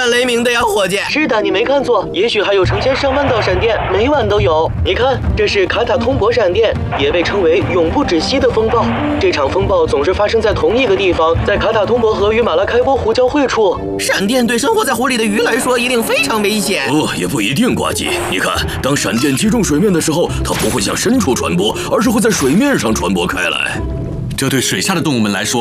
闪雷鸣的呀，伙计。 是的，你没看错，也许还有成千上万道闪电，每晚都有。你看，这是卡塔通博闪电，也被称为永不止息的风暴。这场风暴总是发生在同一个地方，在卡塔通博河与马拉开波湖交汇处。 闪电对生活在湖里的鱼来说一定非常危险。 也不一定，呱唧。你看，当闪电击中水面的时候，它不会向深处传播，而是会在水面上传播开来。 这对水下的动物们来说